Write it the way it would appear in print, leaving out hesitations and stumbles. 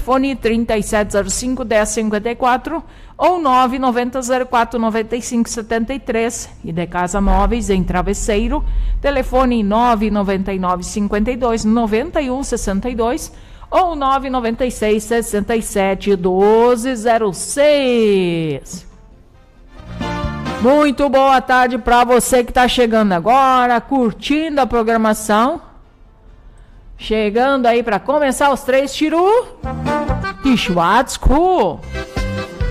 telefone 3705-1054 ou 990-04-9573. E de Casa Móveis em Travesseiro, telefone 999-52-9162 ou 996-67-1206. Muito boa tarde para você que está chegando agora, curtindo a programação. Chegando aí para começar os 3 tiru de Schwartz Cool.